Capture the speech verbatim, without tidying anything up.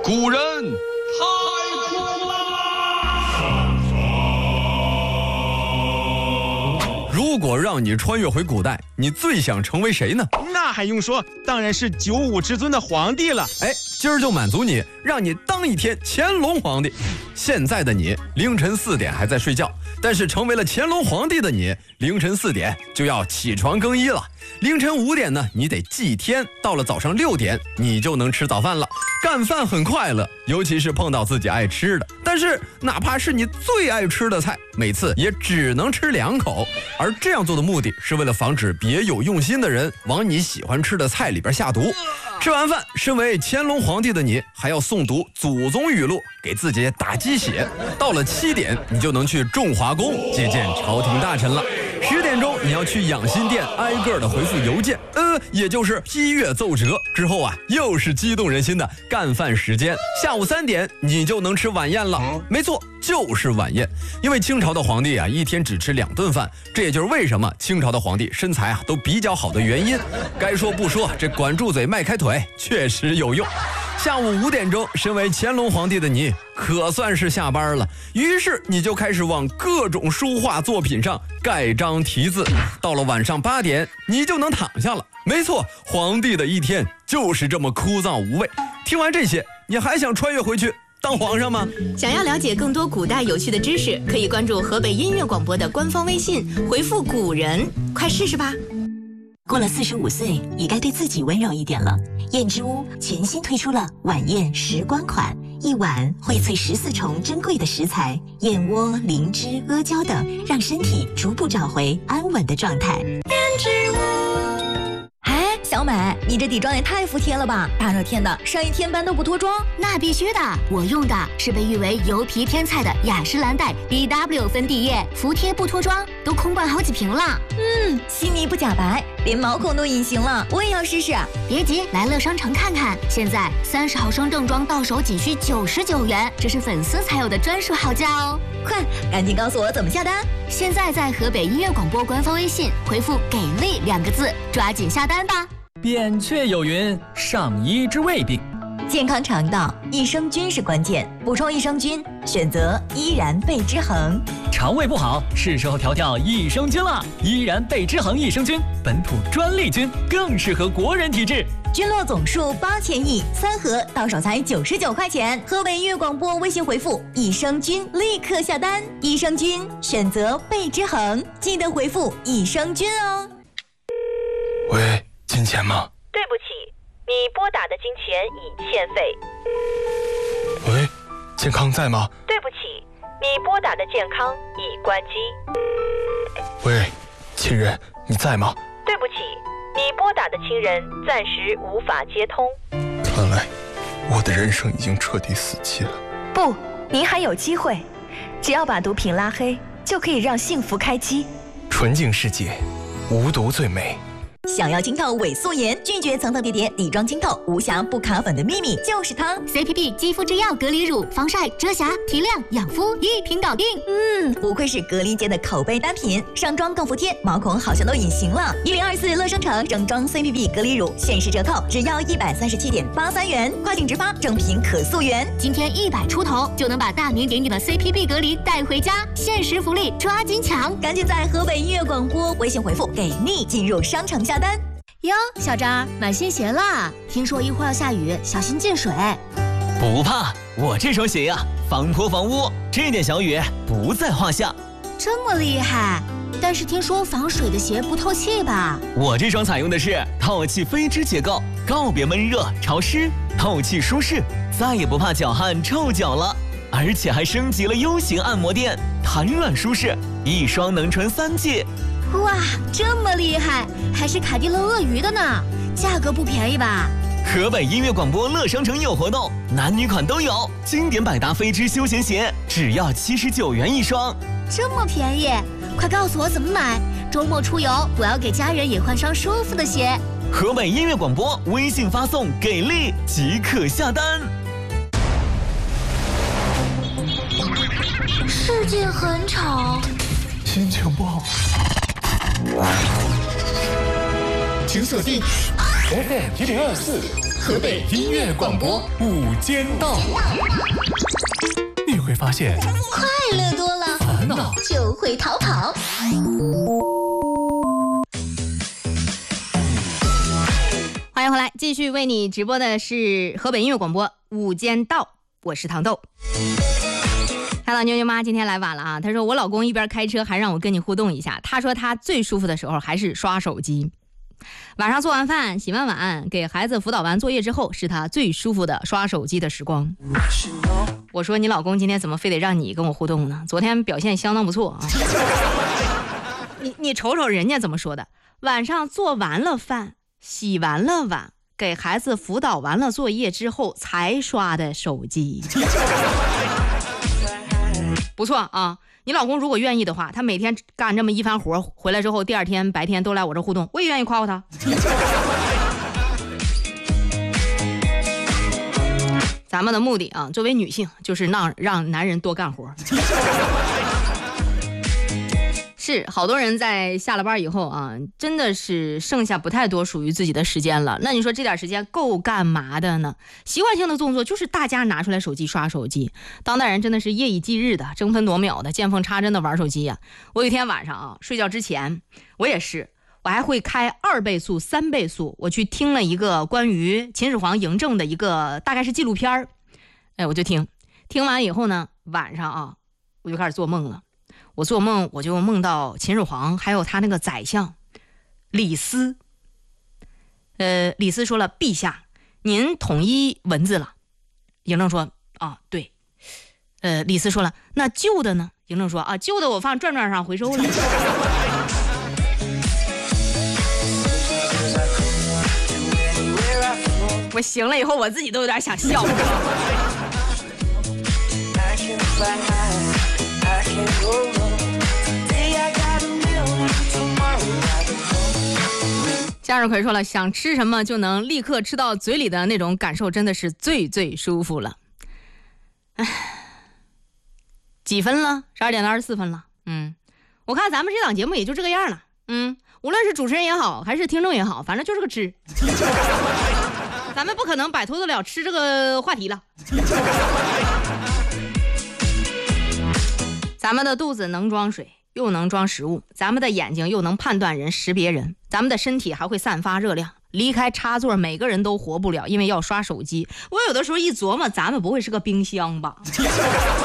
古人太酷啦！ 如果让你穿越回古代，你最想成为谁呢？ 那还用说，当然是九五之尊的皇帝了。 哎，今儿就满足你，让你当一天乾隆皇帝。现在的你凌晨四点还在睡觉，但是成为了乾隆皇帝的你，凌晨四点就要起床更衣了。凌晨五点呢，你得祭天，到了早上六点，你就能吃早饭了。干饭很快乐，尤其是碰到自己爱吃的。但是哪怕是你最爱吃的菜，每次也只能吃两口。而这样做的目的是为了防止别有用心的人往你喜欢吃的菜里边下毒。吃完饭，身为乾隆皇帝的你还要诵读祖宗语录，给自己打鸡血。到了七点，你就能去中华宫接见朝廷大臣了。十点钟，你要去养心殿挨个的回复邮件，呃，也就是批阅奏折。之后啊，又是激动人心的干饭时间。下午三点，你就能吃晚宴了。没错，就是晚宴。因为清朝的皇帝啊，一天只吃两顿饭，这也就是为什么清朝的皇帝身材啊都比较好的原因。该说不说，这管住嘴迈开腿确实有用。下午五点钟，身为乾隆皇帝的你可算是下班了，于是你就开始往各种书画作品上盖章题字。到了晚上八点，你就能躺下了。没错，皇帝的一天就是这么枯燥无味。听完这些，你还想穿越回去当皇上吗？ 想要了解更多古代有趣的知识，可以关注河北音乐广播的官方微信，回复古人，快试试吧。 过了四十五岁，也该对自己温柔一点了。燕之屋全新推出了晚宴时光款，一碗荟萃十四重珍贵的食材，燕窝、灵芝、阿胶等，让身体逐步找回安稳的状态。燕之屋。 哎，小美，你这底妆也太服帖了吧！大热天的，上一天班都不脱妆？ 那必须的，我用的是被誉为油皮天菜的雅诗兰黛 B W 粉底液，服帖不脱妆，都空灌好几瓶了。 嗯，细腻不假白，连毛孔都隐形了，我也要试试。 别急，来乐商城看看，现在三十毫升正装到手仅需九十九元，这是粉丝才有的专属好价哦！ 快，赶紧告诉我怎么下单。 现在在河北音乐广播官方微信回复“给力”两个字，抓紧下单吧。 扁鹊有云：上医之未病。 健康肠道，益生菌是关键，补充益生菌，选择依然贝之恒。 肠胃不好，是时候调调益生菌了。依然贝之恒益生菌，本土专利菌，更适合国人体质。 菌落总数八千亿，三盒到手才九十九块钱。河北音乐广播微信回复益生菌，立刻下单。益生菌选择贝之恒，记得回复益生菌哦。 喂，金钱吗？ 对不起，你拨打的金钱已欠费。 喂，健康在吗？ 对不起，你拨打的健康已关机。 喂，亲人，你在吗？ 对不起，你拨打的亲人暂时无法接通。 看来我的人生已经彻底死期了。 不，您还有机会，只要把毒品拉黑，就可以让幸福开机。 纯净世界，无毒最美。 想要清透伪素颜，拒绝层层叠叠底妆清透，无瑕不卡粉的秘密就是它 C P P 肌肤之钥隔离乳，防晒、遮瑕、提亮、养肤一瓶搞定。 嗯，不愧是隔离界的口碑单品，上妆更服帖，毛孔好像都隐形了。一零二四乐商城整装 C P P 隔离乳限时折扣，只要一百三十七点八三元，跨境直发，正品可溯源。 今天一百出头就能把大名鼎鼎的 C P P 隔离带回家，限时福利抓紧抢！ 赶紧在河北音乐广播微信回复给力进入商城下单。 哟，小张买新鞋啦！听说一会儿要下雨，小心进水。 不怕，我这双鞋呀、啊，防泼防污，这点小雨不在话下。 这么厉害？但是听说防水的鞋不透气吧？ 我这双采用的是透气飞织结构，告别闷热潮湿，透气舒适，再也不怕脚汗臭脚了。而且还升级了 U 型按摩垫，弹软舒适，一双能穿三季。 哇，这么厉害，还是卡地乐鳄鱼的呢，价格不便宜吧？ 河北音乐广播乐商城有活动，男女款都有，经典百搭飞织休闲鞋只要七十九元一双， 这么便宜，快告诉我怎么买，周末出游我要给家人也换双舒服的鞋。 河北音乐广播微信发送给力即可下单。 世界很吵， 心情不好， 请锁定 F M 一零二四河北音乐广播午间到，你会发现快乐多了， 烦恼就会逃跑。 欢迎回来，继续为你直播的是河北音乐广播午间到，我是糖豆。看到妞妞妈今天来晚了啊，她说我老公一边开车还让我跟你互动一下，他说他最舒服的时候还是刷手机。晚上做完饭洗完碗给孩子辅导完作业之后，是他最舒服的刷手机的时光。我说你老公今天怎么非得让你跟我互动呢？昨天表现相当不错啊。你你瞅瞅人家怎么说的，晚上做完了饭洗完了碗给孩子辅导完了作业之后才刷的手机。不错啊，你老公如果愿意的话，他每天干这么一番活回来之后，第二天白天都来我这互动，我也愿意夸夸他。咱们的目的啊，作为女性就是让让男人多干活。是好多人在下了班以后啊，真的是剩下不太多属于自己的时间了。那你说这点时间够干嘛的呢？习惯性的动作就是大家拿出来手机刷手机。当代人真的是夜以继日的，争分夺秒的，见缝插针的玩手机呀、啊。我有一天晚上啊，睡觉之前，我也是，我还会开二倍速、三倍速，我去听了一个关于秦始皇嬴政的一个大概是纪录片儿。哎，我就听，听完以后呢，晚上啊，我就开始做梦了。我做梦，我就梦到秦始皇，还有他那个宰相李斯。呃，李斯说了：“陛下，您统一文字了。”嬴政说：“啊，对。”呃，李斯说了：“那旧的呢？”嬴政说：“啊，旧的我放转转上回收了。”我醒了以后，我自己都有点想笑。向日葵说了，想吃什么就能立刻吃到嘴里的那种感受，真的是最最舒服了。唉，几分了？十二点到二十四分了。嗯，我看咱们这档节目也就这个样了。嗯，无论是主持人也好，还是听众也好，反正就是个吃。咱们不可能摆脱得了吃这个话题了。咱们的肚子能装水，又能装食物，咱们的眼睛又能判断人、识别人，咱们的身体还会散发热量。离开插座，每个人都活不了，因为要刷手机。我有的时候一琢磨，咱们不会是个冰箱吧？